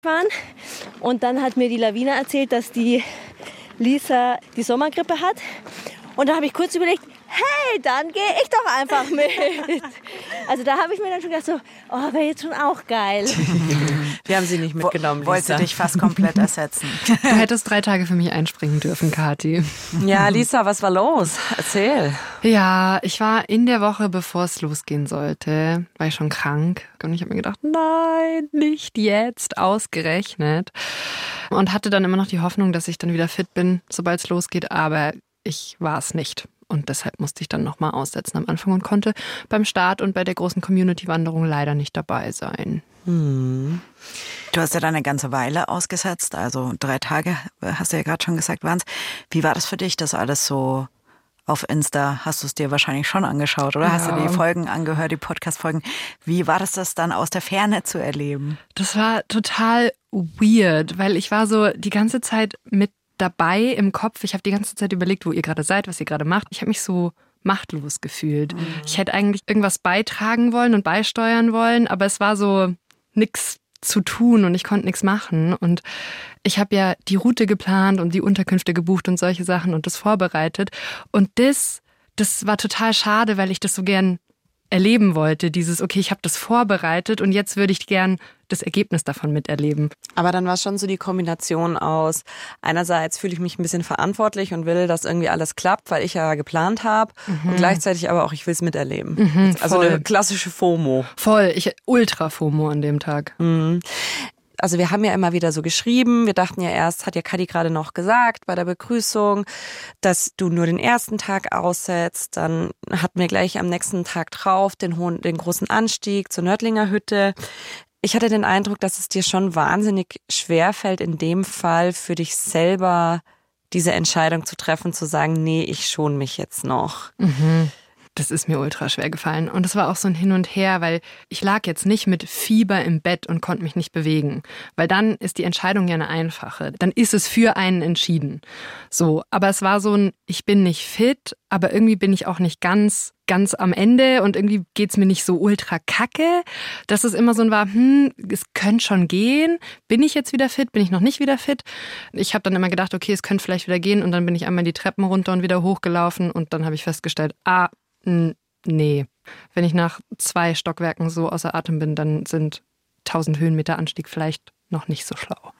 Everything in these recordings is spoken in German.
fahren. Und dann hat mir die Lavina erzählt, dass die Lisa die Sommergrippe hat. Und da habe ich kurz überlegt, hey, dann gehe ich doch einfach mit. Also da habe ich mir dann schon gedacht, so, oh, wäre jetzt schon auch geil. Wir haben sie nicht mitgenommen, Lisa. Wollte dich fast komplett ersetzen. Du hättest 3 Tage für mich einspringen dürfen, Kathi. Ja, Lisa, was war los? Erzähl. Ja, ich war in der Woche, bevor es losgehen sollte, war ich schon krank. Und ich habe mir gedacht, nein, nicht jetzt, ausgerechnet. Und hatte dann immer noch die Hoffnung, dass ich dann wieder fit bin, sobald es losgeht. Aber ich war es nicht. Und deshalb musste ich dann nochmal aussetzen am Anfang und konnte beim Start und bei der großen Community-Wanderung leider nicht dabei sein. Du hast ja dann eine ganze Weile ausgesetzt, also 3 Tage, hast du ja gerade schon gesagt, waren's. Wie war das für dich, das alles so auf Insta? Hast du es dir wahrscheinlich schon angeschaut, oder? Ja. Hast du die Folgen angehört, die Podcast-Folgen? Wie war das dann aus der Ferne zu erleben? Das war total weird, weil ich war so die ganze Zeit mit dabei im Kopf. Ich habe die ganze Zeit überlegt, wo ihr gerade seid, was ihr gerade macht. Ich habe mich so machtlos gefühlt. Ich hätte eigentlich irgendwas beitragen wollen und beisteuern wollen, aber es war so nichts zu tun und ich konnte nichts machen. Und ich habe ja die Route geplant und die Unterkünfte gebucht und solche Sachen und das vorbereitet. Und das war total schade, weil ich das so gern erleben wollte. Dieses, okay, ich habe das vorbereitet und jetzt würde ich gern das Ergebnis davon miterleben. Aber dann war es schon so die Kombination aus, einerseits fühle ich mich ein bisschen verantwortlich und will, dass irgendwie alles klappt, weil ich ja geplant habe und gleichzeitig aber auch, ich will es miterleben. Also eine klassische FOMO. Voll, ultra FOMO an dem Tag. Also wir haben ja immer wieder so geschrieben, wir dachten ja erst, hat ja Kathi gerade noch gesagt bei der Begrüßung, dass du nur den ersten Tag aussetzt. Dann hatten wir gleich am nächsten Tag drauf den großen Anstieg zur Nördlinger Hütte. Ich hatte den Eindruck, dass es dir schon wahnsinnig schwerfällt, in dem Fall für dich selber diese Entscheidung zu treffen, zu sagen, nee, ich schon mich jetzt noch. Das ist mir ultra schwer gefallen. Und es war auch so ein Hin und Her, weil ich lag jetzt nicht mit Fieber im Bett und konnte mich nicht bewegen. Weil dann ist die Entscheidung ja eine einfache. Dann ist es für einen entschieden. So, aber es war so ein, ich bin nicht fit, aber irgendwie bin ich auch nicht ganz am Ende und irgendwie geht's mir nicht so ultra kacke, dass es immer so ein war, es könnte schon gehen. Bin ich jetzt wieder fit? Bin ich noch nicht wieder fit? Ich habe dann immer gedacht, okay, es könnte vielleicht wieder gehen und dann bin ich einmal die Treppen runter und wieder hochgelaufen und dann habe ich festgestellt, nee. Wenn ich nach 2 Stockwerken so außer Atem bin, dann sind 1000 Höhenmeter Anstieg vielleicht noch nicht so schlau.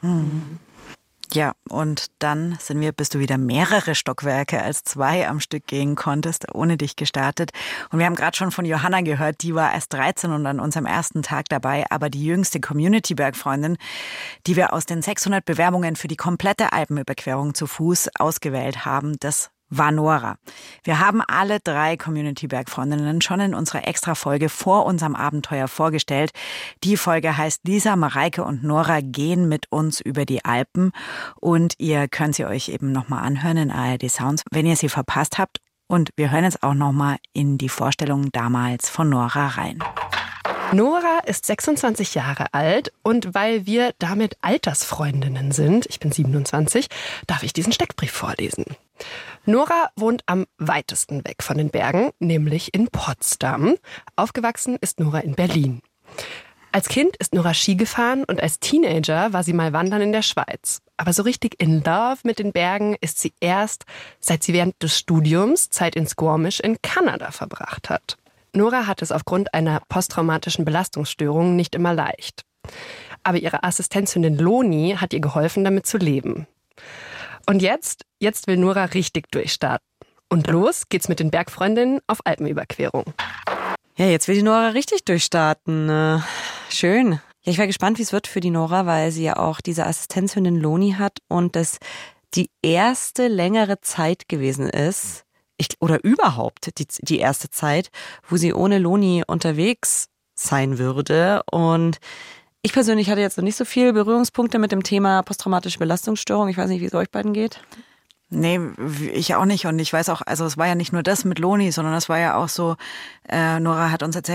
Ja, und dann bist du wieder mehrere Stockwerke als 2 am Stück gehen konntest, ohne dich gestartet. Und wir haben gerade schon von Johanna gehört, die war erst 13 und an unserem ersten Tag dabei, aber die jüngste Community-Bergfreundin, die wir aus den 600 Bewerbungen für die komplette Alpenüberquerung zu Fuß ausgewählt haben, das war Nora. Wir haben alle 3 Community-Bergfreundinnen schon in unserer Extra-Folge vor unserem Abenteuer vorgestellt. Die Folge heißt Lisa, Mareike und Nora gehen mit uns über die Alpen und ihr könnt sie euch eben nochmal anhören in ARD Sounds, wenn ihr sie verpasst habt. Und wir hören jetzt auch nochmal in die Vorstellung damals von Nora rein. Nora ist 26 Jahre alt und weil wir damit Altersfreundinnen sind, ich bin 27, darf ich diesen Steckbrief vorlesen. Nora wohnt am weitesten weg von den Bergen, nämlich in Potsdam. Aufgewachsen ist Nora in Berlin. Als Kind ist Nora Ski gefahren und als Teenager war sie mal wandern in der Schweiz. Aber so richtig in Love mit den Bergen ist sie erst, seit sie während des Studiums Zeit in Squamish in Kanada verbracht hat. Nora hat es aufgrund einer posttraumatischen Belastungsstörung nicht immer leicht. Aber ihre Assistenzhündin Loni hat ihr geholfen, damit zu leben. Und jetzt will Nora richtig durchstarten. Und los geht's mit den Bergfreundinnen auf Alpenüberquerung. Ja, jetzt will die Nora richtig durchstarten. Schön. Ja, ich war gespannt, wie es wird für die Nora, weil sie ja auch diese Assistenzhündin Loni hat und das die erste längere Zeit gewesen ist, oder überhaupt die erste Zeit, wo sie ohne Loni unterwegs sein würde. Und ich persönlich hatte jetzt noch nicht so viele Berührungspunkte mit dem Thema posttraumatische Belastungsstörung. Ich weiß nicht, wie es euch beiden geht. Nee, ich auch nicht. Und ich weiß auch, also es war ja nicht nur das mit Loni, sondern es war ja auch so, Nora hat uns erzählt, sie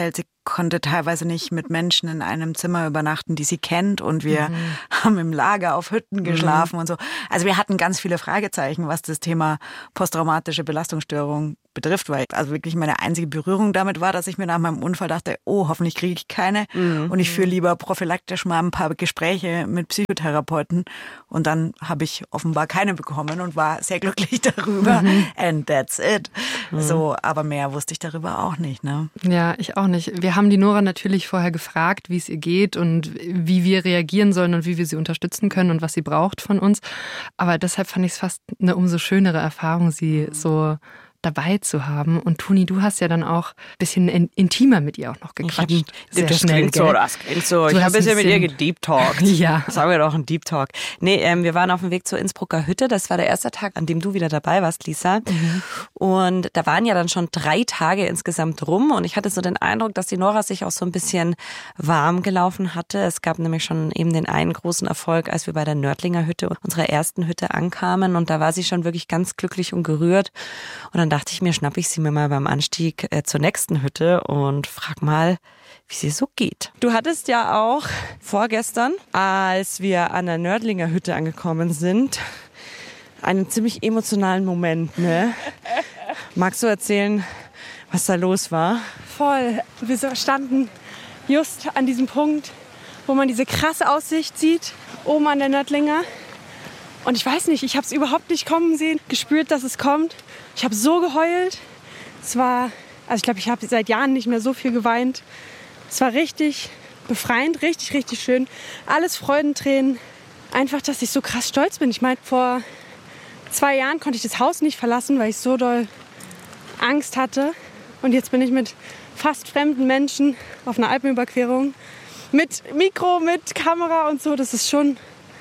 konnte teilweise nicht mit Menschen in einem Zimmer übernachten, die sie kennt. Und wir haben im Lager auf Hütten geschlafen und so. Also wir hatten ganz viele Fragezeichen, was das Thema posttraumatische Belastungsstörung betrifft, weil also wirklich meine einzige Berührung damit war, dass ich mir nach meinem Unfall dachte, oh, hoffentlich kriege ich keine und ich führe lieber prophylaktisch mal ein paar Gespräche mit Psychotherapeuten und dann habe ich offenbar keine bekommen und war sehr glücklich darüber and that's it. So, aber mehr wusste ich darüber auch nicht, ne? Ja, ich auch nicht. Wir haben die Nora natürlich vorher gefragt, wie es ihr geht und wie wir reagieren sollen und wie wir sie unterstützen können und was sie braucht von uns, aber deshalb fand ich es fast eine umso schönere Erfahrung, sie so dabei zu haben. Und Toni, du hast ja dann auch ein bisschen intimer mit ihr auch noch gequatscht. Das klingt so. Ich habe ein bisschen mit ihr gedeep-talkt. Ja. Sagen wir doch ein Deep-Talk. Nee, wir waren auf dem Weg zur Innsbrucker Hütte. Das war der erste Tag, an dem du wieder dabei warst, Lisa. Und da waren ja dann schon 3 Tage insgesamt rum. Und ich hatte so den Eindruck, dass die Nora sich auch so ein bisschen warm gelaufen hatte. Es gab nämlich schon eben den einen großen Erfolg, als wir bei der Nördlinger Hütte, unserer ersten Hütte, ankamen. Und da war sie schon wirklich ganz glücklich und gerührt. Und dann dachte ich mir, schnappe ich sie mir mal beim Anstieg zur nächsten Hütte und frag mal, wie sie so geht. Du hattest ja auch vorgestern, als wir an der Nördlinger Hütte angekommen sind, einen ziemlich emotionalen Moment, ne? Magst du erzählen, was da los war? Voll. Wir standen just an diesem Punkt, wo man diese krasse Aussicht sieht, oben an der Nördlinger. Und ich weiß nicht, ich habe es überhaupt nicht kommen sehen, gespürt, dass es kommt. Ich habe so geheult. Ich glaube, ich habe seit Jahren nicht mehr so viel geweint. Es war richtig befreiend, richtig, richtig schön. Alles Freudentränen. Einfach, dass ich so krass stolz bin. Ich meine, vor 2 Jahren konnte ich das Haus nicht verlassen, weil ich so doll Angst hatte. Und jetzt bin ich mit fast fremden Menschen auf einer Alpenüberquerung. Mit Mikro, mit Kamera und so. Das ist schon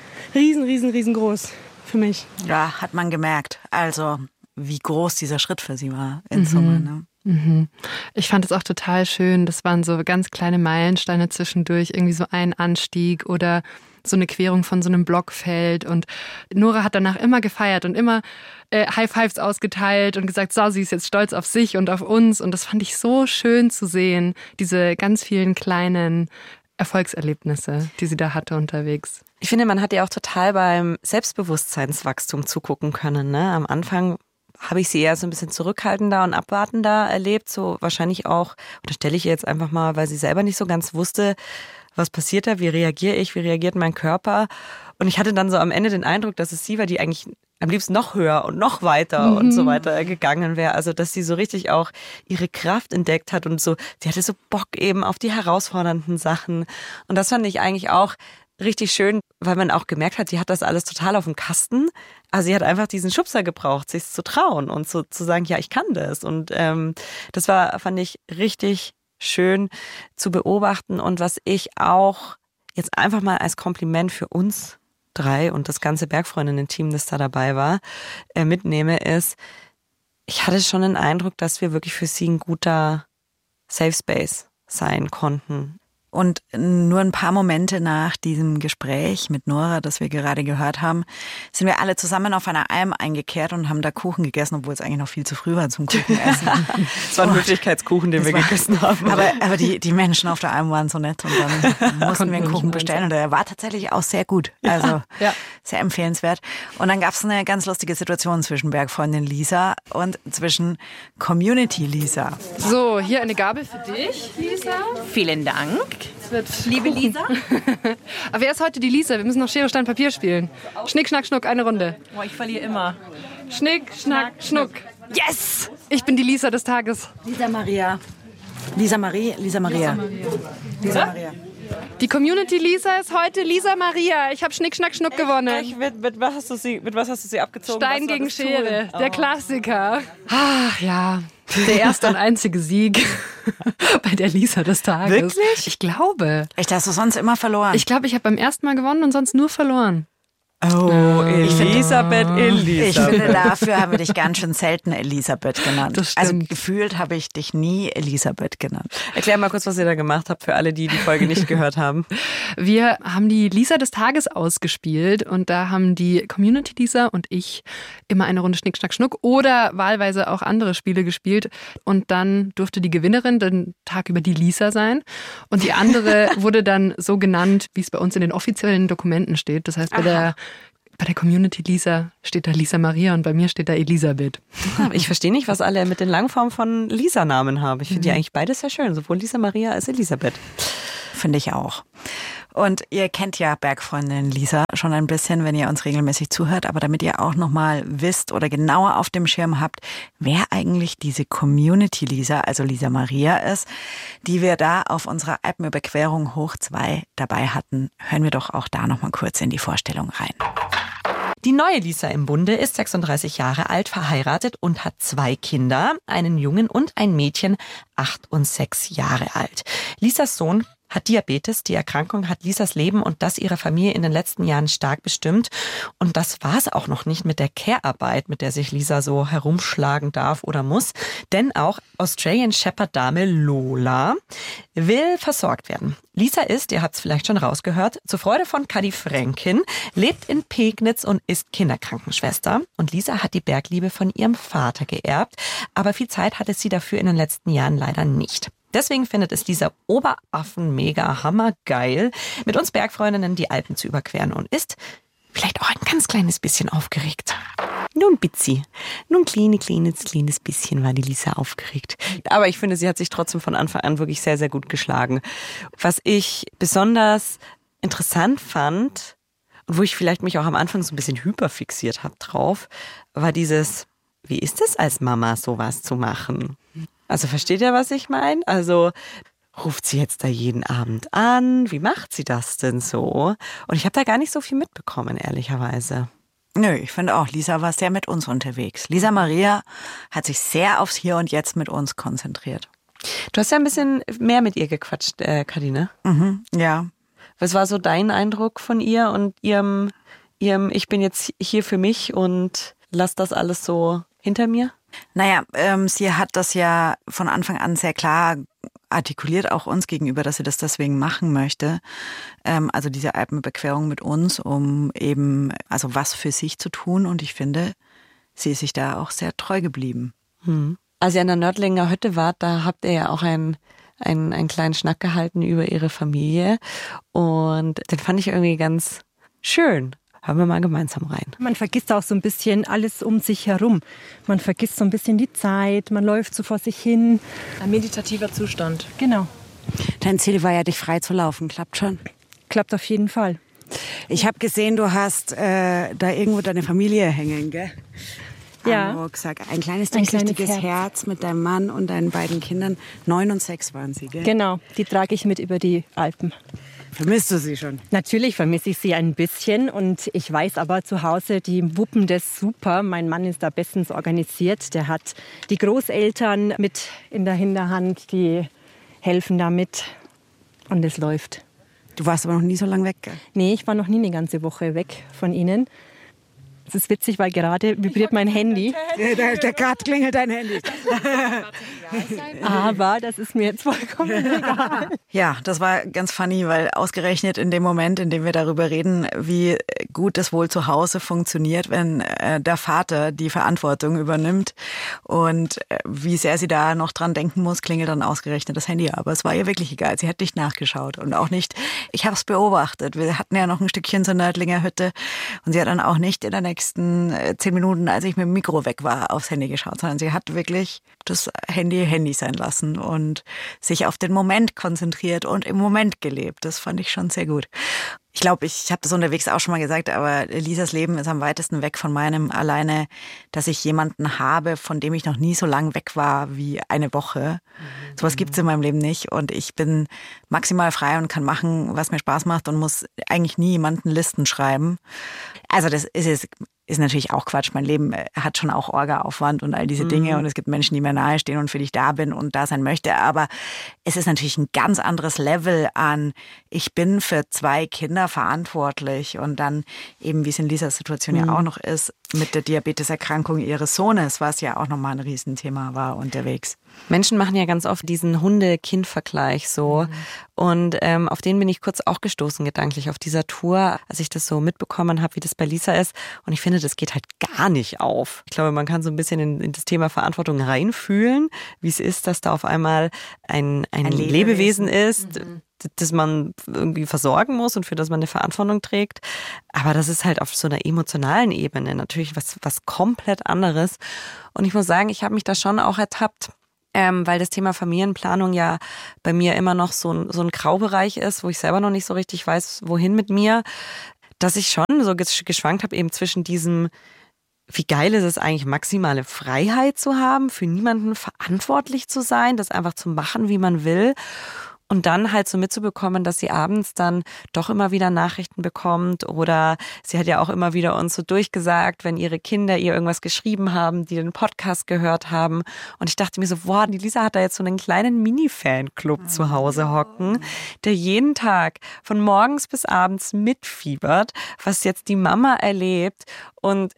riesengroß für mich. Ja, hat man gemerkt. Also, wie groß dieser Schritt für sie war in Summe. Ne? Ich fand es auch total schön. Das waren so ganz kleine Meilensteine zwischendurch. Irgendwie so ein Anstieg oder so eine Querung von so einem Blockfeld. Und Nora hat danach immer gefeiert und immer High Fives ausgeteilt und gesagt, so, sie ist jetzt stolz auf sich und auf uns. Und das fand ich so schön zu sehen, diese ganz vielen kleinen Erfolgserlebnisse, die sie da hatte unterwegs. Ich finde, man hat ja auch total beim Selbstbewusstseinswachstum zugucken können. Ne? Am Anfang habe ich sie eher so ein bisschen zurückhaltender und abwartender erlebt. So wahrscheinlich auch, oder stelle ich ihr jetzt einfach mal, weil sie selber nicht so ganz wusste, was passiert da, wie reagiere ich, wie reagiert mein Körper. Und ich hatte dann so am Ende den Eindruck, dass es sie war, die eigentlich am liebsten noch höher und noch weiter und so weiter gegangen wäre. Also, dass sie so richtig auch ihre Kraft entdeckt hat und so, sie hatte so Bock eben auf die herausfordernden Sachen. Und das fand ich eigentlich auch richtig schön, weil man auch gemerkt hat, sie hat das alles total auf dem Kasten. Also sie hat einfach diesen Schubser gebraucht, sich zu trauen und so zu sagen, ja, ich kann das. Und das fand ich richtig schön zu beobachten. Und was ich auch jetzt einfach mal als Kompliment für uns 3 und das ganze Bergfreundinnen-Team, das da dabei war, mitnehme, ist, ich hatte schon den Eindruck, dass wir wirklich für sie ein guter Safe Space sein konnten. Und nur ein paar Momente nach diesem Gespräch mit Nora, das wir gerade gehört haben, sind wir alle zusammen auf einer Alm eingekehrt und haben da Kuchen gegessen, obwohl es eigentlich noch viel zu früh war zum Kuchenessen. Es war ein Höflichkeitskuchen, den wir gegessen haben. Aber die Menschen auf der Alm waren so nett und dann mussten wir einen Kuchen bestellen und der war tatsächlich auch sehr gut. Also sehr empfehlenswert. Und dann gab es eine ganz lustige Situation zwischen Bergfreundin Lisa und zwischen Community Lisa. So, hier eine Gabel für dich, Lisa. Vielen Dank. Liebe Lisa. Aber wer ist heute die Lisa? Wir müssen noch Schere, Stein, Papier spielen. Schnick, Schnack, Schnuck, eine Runde. Boah, ich verliere immer. Schnick, Schnack, Schnuck. Yes! Ich bin die Lisa des Tages. Lisa Maria. Die Community Lisa ist heute Lisa Maria. Ich habe Schnick, Schnack, Schnuck gewonnen. Mit was hast du sie abgezogen? Stein gegen Schere, der Klassiker. Ach ja, der erste und einzige Sieg bei der Lisa des Tages. Wirklich? Ich glaube. Echt, hast du sonst immer verloren? Ich glaube, ich habe beim ersten Mal gewonnen und sonst nur verloren. Oh, Elisabeth. Ich finde, dafür haben wir dich ganz schön selten Elisabeth genannt. Das stimmt. Also gefühlt habe ich dich nie Elisabeth genannt. Erklär mal kurz, was ihr da gemacht habt für alle, die die Folge nicht gehört haben. Wir haben die Lisa des Tages ausgespielt und da haben die Community Lisa und ich immer eine Runde Schnick, Schnack, Schnuck oder wahlweise auch andere Spiele gespielt und dann durfte die Gewinnerin den Tag über die Lisa sein und die andere wurde dann so genannt, wie es bei uns in den offiziellen Dokumenten steht. Das heißt, bei der Community Lisa steht da Lisa Maria und bei mir steht da Elisabeth. Ich verstehe nicht, was alle mit den Langformen von Lisa-Namen haben. Ich finde die eigentlich beide sehr schön, sowohl Lisa Maria als Elisabeth. Finde ich auch. Und ihr kennt ja Bergfreundin Lisa schon ein bisschen, wenn ihr uns regelmäßig zuhört. Aber damit ihr auch nochmal wisst oder genauer auf dem Schirm habt, wer eigentlich diese Community Lisa, also Lisa Maria ist, die wir da auf unserer Alpenüberquerung hoch 2 dabei hatten, hören wir doch auch da nochmal kurz in die Vorstellung rein. Die neue Lisa im Bunde ist 36 Jahre alt, verheiratet und hat 2 Kinder, einen Jungen und ein Mädchen, 8 und 6 Jahre alt. Lisas Sohn hat Diabetes. Die Erkrankung hat Lisas Leben und das ihrer Familie in den letzten Jahren stark bestimmt. Und das war es auch noch nicht mit der Care-Arbeit, mit der sich Lisa so herumschlagen darf oder muss. Denn auch Australian Shepherd-Dame Lola will versorgt werden. Lisa ist, ihr habt es vielleicht schon rausgehört, zur Freude von Kadi Fränkin, lebt in Pegnitz und ist Kinderkrankenschwester. Und Lisa hat die Bergliebe von ihrem Vater geerbt. Aber viel Zeit hatte sie dafür in den letzten Jahren leider nicht. Deswegen findet es Lisa Oberaffen mega hammergeil, mit uns Bergfreundinnen die Alpen zu überqueren und ist vielleicht auch ein ganz kleines bisschen aufgeregt. Nur ein Bitzi. Nur ein kleines bisschen war die Lisa aufgeregt. Aber ich finde, sie hat sich trotzdem von Anfang an wirklich sehr, sehr gut geschlagen. Was ich besonders interessant fand und wo ich vielleicht mich auch am Anfang so ein bisschen hyperfixiert habe drauf, war dieses, wie ist es als Mama, sowas zu machen? Also versteht ihr, was ich meine? Also ruft sie jetzt da jeden Abend an? Wie macht sie das denn so? Und ich habe da gar nicht so viel mitbekommen, ehrlicherweise. Nö, ich finde auch, Lisa war sehr mit uns unterwegs. Lisa Maria hat sich sehr aufs Hier und Jetzt mit uns konzentriert. Du hast ja ein bisschen mehr mit ihr gequatscht, Kadi, ne? Ja. Was war so dein Eindruck von ihr und ihrem ich bin jetzt hier für mich und lass das alles so hinter mir? Naja, sie hat das ja von Anfang an sehr klar artikuliert, auch uns gegenüber, dass sie das deswegen machen möchte. Also diese Alpenüberquerung mit uns, um eben also was für sich zu tun. Und ich finde, sie ist sich da auch sehr treu geblieben. Als ihr an der Nördlinger Hütte wart, da habt ihr ja auch einen kleinen Schnack gehalten über ihre Familie. Und den fand ich irgendwie ganz schön. Hören wir mal gemeinsam rein. Man vergisst auch so ein bisschen alles um sich herum. Man vergisst so ein bisschen die Zeit, man läuft so vor sich hin. Ein meditativer Zustand. Genau. Dein Ziel war ja, dich frei zu laufen. Klappt schon? Klappt auf jeden Fall. Ich habe gesehen, du hast da irgendwo deine Familie hängen, gell? Ja. Am Rucksack. Ein kleines durchsichtiges Herz mit deinem Mann und deinen beiden Kindern. 9 und 6 waren sie, gell? Genau, die trage ich mit über die Alpen. Vermisst du sie schon? Natürlich vermisse ich sie ein bisschen und ich weiß aber zu Hause, die wuppen das super. Mein Mann ist da bestens organisiert. Der hat die Großeltern mit in der Hinterhand, die helfen da mit und es läuft. Du warst aber noch nie so lange weg, gell? Nee, ich war noch nie eine ganze Woche weg von ihnen. Es ist witzig, weil gerade vibriert mein Handy. Gerade klingelt dein Handy. Aber das ist mir jetzt vollkommen egal. Ja, das war ganz funny, weil ausgerechnet in dem Moment, in dem wir darüber reden, wie gut es wohl zu Hause funktioniert, wenn der Vater die Verantwortung übernimmt und wie sehr sie da noch dran denken muss, klingelt dann ausgerechnet das Handy. Aber es war ihr wirklich egal. Sie hat nicht nachgeschaut und auch nicht, ich habe es beobachtet. Wir hatten ja noch ein Stückchen zur Nördlinger Hütte und sie hat dann auch nicht in der nächsten 10 Minuten, als ich mit dem Mikro weg war, aufs Handy geschaut, sondern sie hat wirklich das Handy sein lassen und sich auf den Moment konzentriert und im Moment gelebt. Das fand ich schon sehr gut. Ich glaube, ich habe das unterwegs auch schon mal gesagt, aber Lisas Leben ist am weitesten weg von meinem, alleine, dass ich jemanden habe, von dem ich noch nie so lang weg war wie eine Woche. Sowas gibt's in meinem Leben nicht und ich bin maximal frei und kann machen, was mir Spaß macht und muss eigentlich nie jemanden Listen schreiben. Also das ist jetzt ist natürlich auch Quatsch. Mein Leben hat schon auch Orga-Aufwand und all diese Dinge und es gibt Menschen, die mir nahestehen und für die ich da bin und da sein möchte. Aber es ist natürlich ein ganz anderes Level an, ich bin für 2 Kinder verantwortlich und dann eben, wie es in Lisas Situation ja auch noch ist, mit der Diabeteserkrankung ihres Sohnes, was ja auch nochmal ein Riesenthema war unterwegs. Menschen machen ja ganz oft diesen Hunde-Kind-Vergleich so und auf den bin ich kurz auch gestoßen gedanklich auf dieser Tour, als ich das so mitbekommen habe, wie das bei Lisa ist und ich finde, das geht halt gar nicht auf. Ich glaube, man kann so ein bisschen in das Thema Verantwortung reinfühlen, wie es ist, dass da auf einmal ein Lebewesen ist, das man irgendwie versorgen muss und für das man eine Verantwortung trägt. Aber das ist halt auf so einer emotionalen Ebene natürlich was komplett anderes. Und ich muss sagen, ich habe mich da schon auch ertappt, weil das Thema Familienplanung ja bei mir immer noch so ein Graubereich ist, wo ich selber noch nicht so richtig weiß, wohin mit mir, dass ich schon so geschwankt habe eben zwischen diesem, wie geil ist es eigentlich, maximale Freiheit zu haben, für niemanden verantwortlich zu sein, das einfach zu machen, wie man will. Und dann halt so mitzubekommen, dass sie abends dann doch immer wieder Nachrichten bekommt oder sie hat ja auch immer wieder uns so durchgesagt, wenn ihre Kinder ihr irgendwas geschrieben haben, die den Podcast gehört haben. Und ich dachte mir so, boah, die Lisa hat da jetzt so einen kleinen Mini-Fanclub zu Hause hocken, der jeden Tag von morgens bis abends mitfiebert, was jetzt die Mama erlebt. Und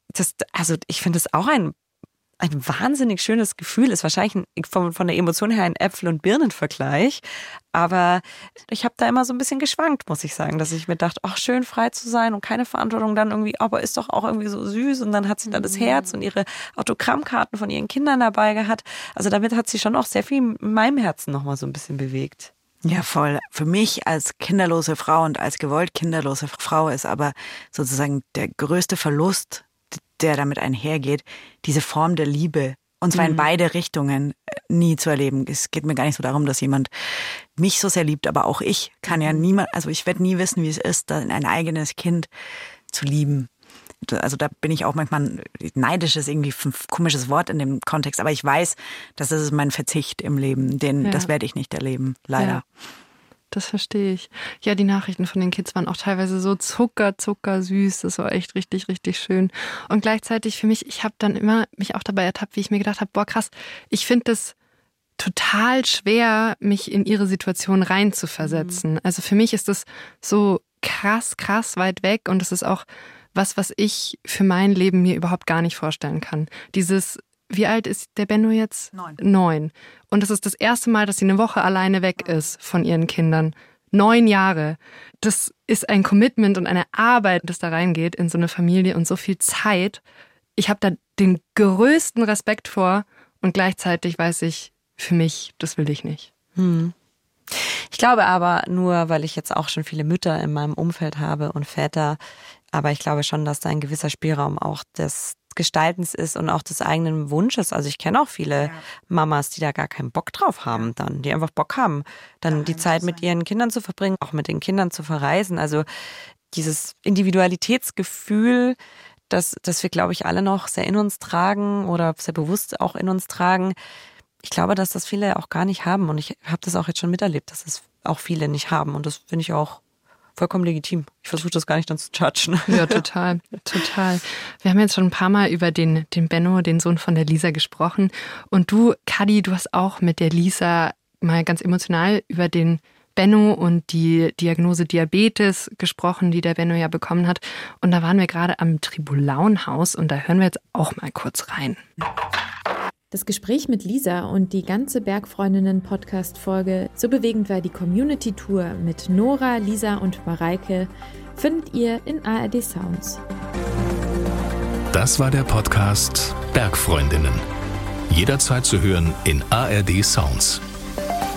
ich finde das auch ein wahnsinnig schönes Gefühl, ist wahrscheinlich von der Emotion her ein Äpfel- und Birnenvergleich, aber ich habe da immer so ein bisschen geschwankt, muss ich sagen, dass ich mir dachte, ach, schön frei zu sein und keine Verantwortung, dann irgendwie, aber ist doch auch irgendwie so süß und dann hat sie da das Herz und ihre Autogrammkarten von ihren Kindern dabei gehabt, also damit hat sie schon auch sehr viel in meinem Herzen nochmal so ein bisschen bewegt. Ja, voll. Für mich als kinderlose Frau und als gewollt kinderlose Frau ist aber sozusagen der größte Verlust, der damit einhergeht, diese Form der Liebe, und zwar in beide Richtungen, nie zu erleben. Es geht mir gar nicht so darum, dass jemand mich so sehr liebt, aber auch ich kann ja niemand, also ich werde nie wissen, wie es ist, ein eigenes Kind zu lieben. Also da bin ich auch manchmal, neidisch ist irgendwie ein komisches Wort in dem Kontext, aber ich weiß, dass das ist mein Verzicht im Leben, das werde ich nicht erleben, leider. Ja. Das verstehe ich. Ja, die Nachrichten von den Kids waren auch teilweise so zuckersüß. Das war echt richtig, richtig schön. Und gleichzeitig für mich, ich habe dann immer mich auch dabei ertappt, wie ich mir gedacht habe, boah krass, ich finde das total schwer, mich in ihre Situation reinzuversetzen. Also für mich ist das so krass weit weg und das ist auch was ich für mein Leben mir überhaupt gar nicht vorstellen kann. Wie alt ist der Benno jetzt? 9. Und das ist das erste Mal, dass sie eine Woche alleine weg ist von ihren Kindern. 9 Jahre. Das ist ein Commitment und eine Arbeit, das da reingeht in so eine Familie und so viel Zeit. Ich habe da den größten Respekt vor und gleichzeitig weiß ich, für mich, das will ich nicht. Ich glaube aber nur, weil ich jetzt auch schon viele Mütter in meinem Umfeld habe und Väter, aber ich glaube schon, dass da ein gewisser Spielraum auch des Gestaltens ist und auch des eigenen Wunsches. Also ich kenne auch viele Mamas, die da gar keinen Bock drauf haben dann, die einfach Bock haben, dann die Zeit mit ihren Kindern zu verbringen, auch mit den Kindern zu verreisen. Also dieses Individualitätsgefühl, das wir, glaube ich, alle noch sehr in uns tragen oder sehr bewusst auch in uns tragen. Ich glaube, dass das viele auch gar nicht haben und ich habe das auch jetzt schon miterlebt, dass es auch viele nicht haben und das finde ich auch vollkommen legitim. Ich versuche das gar nicht dann zu judgen. Ja, total. Wir haben jetzt schon ein paar Mal über den Benno, den Sohn von der Lisa, gesprochen. Und du, Kadi, du hast auch mit der Lisa mal ganz emotional über den Benno und die Diagnose Diabetes gesprochen, die der Benno ja bekommen hat. Und da waren wir gerade am Tribulauenhaus und da hören wir jetzt auch mal kurz rein. Das Gespräch mit Lisa und die ganze Bergfreundinnen-Podcast-Folge So bewegend war die Community-Tour mit Nora, Lisa und Mareike findet ihr in ARD Sounds. Das war der Podcast Bergfreundinnen. Jederzeit zu hören in ARD Sounds.